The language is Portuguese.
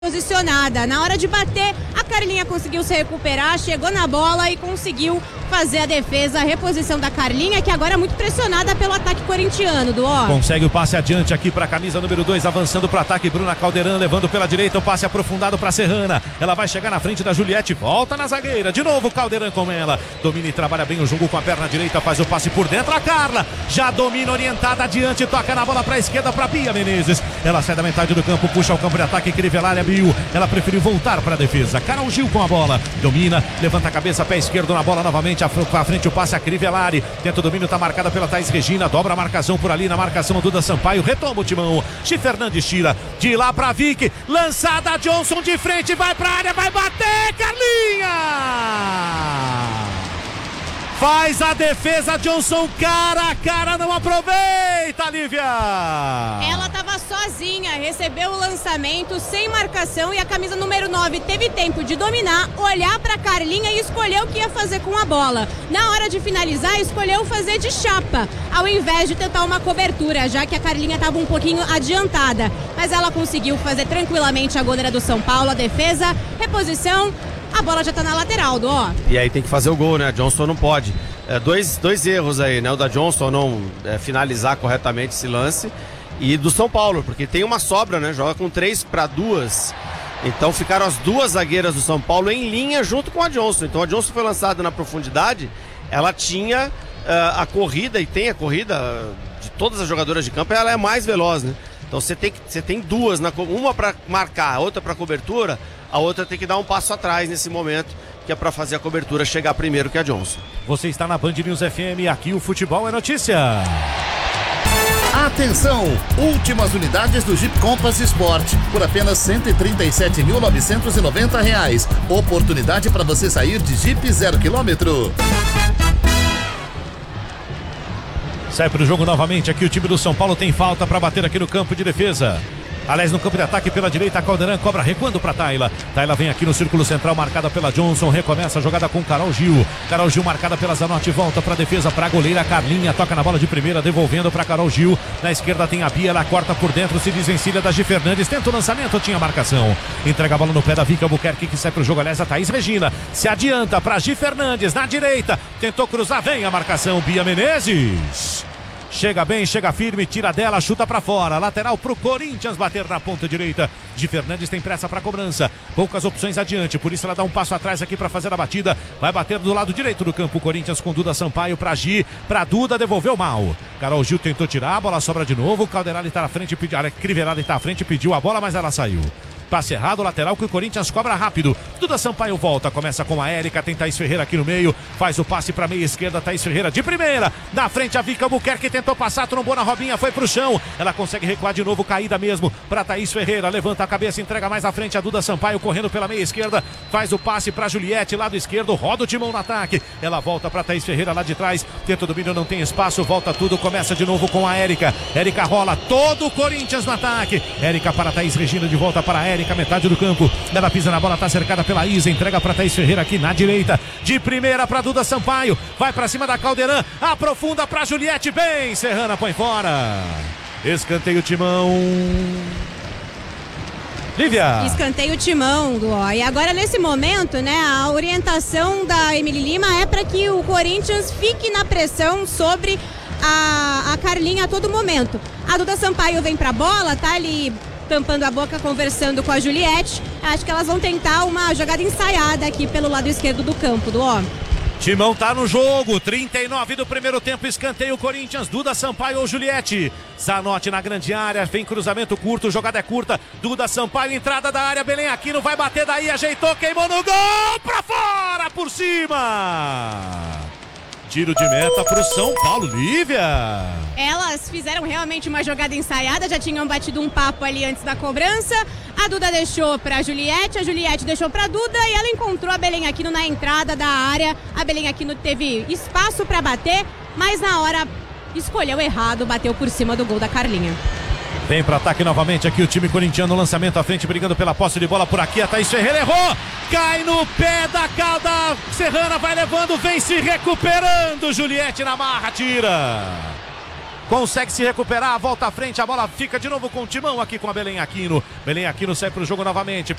posicionada. Na hora de bater, a Carlinha conseguiu se recuperar, chegou na bola e conseguiu fazer a defesa, a reposição da Carlinha, que agora é muito pressionada pelo ataque corintiano, Duó. Consegue o passe adiante aqui para a camisa número 2, avançando para o ataque, Bruna Caldeirão levando pela direita, o passe aprofundado para Serrana, ela vai chegar na frente da Juliette, volta na zagueira, de novo Caldeirão com ela, domina e trabalha bem o jogo com a perna direita, faz o passe por dentro, a Carla já domina orientada adiante, toca na bola para a esquerda para Bia Menezes, ela sai da metade do campo, puxa o campo de ataque, Crivellari abriu, ela preferiu voltar para a defesa, Carol Gil com a bola, domina, levanta a cabeça, pé esquerdo na bola novamente, à frente o passe a Crivellari, tenta o domínio, está marcada pela Thaís Regina, dobra a marcação por ali, na marcação Duda Sampaio, retoma o timão, Gi Fernandes tira, de lá pra Vicky, lançada Johnson de frente, vai pra área, vai bater, Carlinha! Faz a defesa, Johnson cara a cara, não aproveita, Lívia! Ela estava sozinha, recebeu o lançamento sem marcação e a camisa número 9 teve tempo de dominar, olhar para Carlinha e escolher o que ia fazer com a bola. Na hora de finalizar, escolheu fazer de chapa, ao invés de tentar uma cobertura, já que a Carlinha estava um pouquinho adiantada. Mas ela conseguiu fazer tranquilamente a goleira do São Paulo, a defesa, reposição. A bola já tá na lateral, Duó. E aí tem que fazer o gol, né? A Johnson não pode. Dois erros aí, né? O da Johnson não finalizar corretamente esse lance. E do São Paulo, porque tem uma sobra, né? Joga com 3-2. Então ficaram as duas zagueiras do São Paulo em linha junto com a Johnson. Então a Johnson foi lançada na profundidade. Ela tinha a corrida, e tem a corrida de todas as jogadoras de campo, ela é mais veloz, né? Então você tem duas, uma para marcar, a outra para cobertura, a outra tem que dar um passo atrás nesse momento, que é para fazer a cobertura chegar primeiro que a Johnson. Você está na Band News FM, aqui o futebol é notícia. Atenção! Últimas unidades do Jeep Compass Sport por apenas R$ 137.990. Oportunidade para você sair de Jeep 0 km. Sai para o jogo novamente, aqui o time do São Paulo tem falta para bater aqui no campo de defesa. Aliás, no campo de ataque pela direita, a Caldeirão cobra recuando para Tayla. Tayla vem aqui no círculo central, marcada pela Johnson, recomeça a jogada com Carol Gil. Carol Gil marcada pela Zanotti, volta para defesa, para a goleira Carlinha, toca na bola de primeira, devolvendo para Carol Gil. Na esquerda tem a Bia, ela corta por dentro, se desvencilha da Gi Fernandes, tenta o lançamento, tinha marcação. Entrega a bola no pé da Vicky Albuquerque, que sai pro jogo, aliás, a Thaís Regina. Se adianta para Gi Fernandes, na direita, tentou cruzar, vem a marcação, Bia Menezes. Chega bem, chega firme, tira dela, chuta pra fora. Lateral pro Corinthians bater na ponta direita. Gi Fernandes tem pressa pra cobrança. Poucas opções adiante, por isso ela dá um passo atrás aqui pra fazer a batida. Vai bater do lado direito do campo. Corinthians com Duda Sampaio pra Gi. Pra Duda, devolveu mal. Carol Gil tentou tirar, a bola sobra de novo. Calderali tá na frente, Crivellari tá à frente, pediu a bola, mas ela saiu. Passe errado, lateral que o Corinthians cobra rápido. Duda Sampaio volta, começa com a Érica, tem Thaís Ferreira aqui no meio, faz o passe pra meia esquerda, Thaís Ferreira de primeira, na frente a Vicky Albuquerque tentou passar, trombou na Robinha, foi pro chão, ela consegue recuar de novo, caída mesmo pra Thaís Ferreira, levanta a cabeça, entrega mais à frente a Duda Sampaio, correndo pela meia esquerda, faz o passe pra Juliette, lado esquerdo, roda o timão no ataque, ela volta pra Thaís Ferreira lá de trás, tenta o domínio, não tem espaço, volta tudo, começa de novo com a Érica, Érica rola, todo o Corinthians no ataque, Érica para Thaís Regina, de volta para a Érica, metade do campo, ela pisa na bola, tá cercada pela Isa, entrega pra Thaís Ferreira aqui na direita, de primeira pra Duda Sampaio, vai pra cima da Caldeirão, aprofunda pra Juliette, bem, Serrana põe fora, escanteio timão, Lívia. Escanteio timão, Duó. E agora nesse momento, né, a orientação da Emily Lima é para que o Corinthians fique na pressão sobre a Carlinha a todo momento. A Duda Sampaio vem pra bola, tá ali tampando a boca, conversando com a Juliette. Acho que elas vão tentar uma jogada ensaiada aqui pelo lado esquerdo do campo, Duó. Timão tá no jogo, 39 do primeiro tempo, escanteio Corinthians, Duda Sampaio ou Juliette. Zanotti na grande área, vem cruzamento curto, jogada é curta, Duda Sampaio, entrada da área, Belém Aquino vai bater daí, ajeitou, queimou no gol, pra fora, por cima. Tiro de meta pro São Paulo, Lívia. Elas fizeram realmente uma jogada ensaiada, já tinham batido um papo ali antes da cobrança. A Duda deixou pra Juliette, a Juliette deixou pra Duda e ela encontrou a Belém Aquino na entrada da área. A Belém Aquino teve espaço pra bater, mas na hora escolheu errado, bateu por cima do gol da Carlinha. Vem para ataque novamente aqui o time corintiano, lançamento à frente, brigando pela posse de bola por aqui, a Thaís Ferreira errou, cai no pé da Calda, Serrana vai levando, vem se recuperando, Juliette na marra, tira. consegue se recuperar, volta à frente, a bola fica de novo com o Timão aqui com a Belém Aquino. Belém Aquino sai pro jogo novamente.